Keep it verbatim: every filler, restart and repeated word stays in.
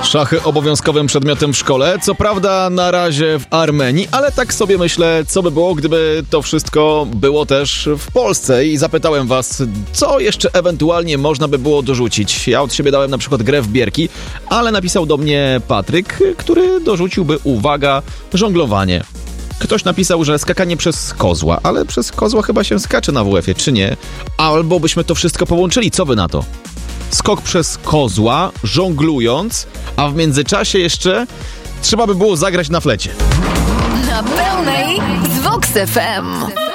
Szachy obowiązkowym przedmiotem w szkole, co prawda na razie w Armenii, ale tak sobie myślę, co by było, gdyby to wszystko było też w Polsce i zapytałem was, co jeszcze ewentualnie można by było dorzucić. Ja od siebie dałem na przykład grę w bierki, ale napisał do mnie Patryk, który dorzuciłby, uwaga, żonglowanie. Ktoś napisał, że skakanie przez kozła, ale przez kozła chyba się skacze na W F-ie, czy nie? Albo byśmy to wszystko połączyli, co wy na to? Skok przez kozła, żonglując, a w międzyczasie jeszcze trzeba by było zagrać na flecie. Na pełnej z Vox F M.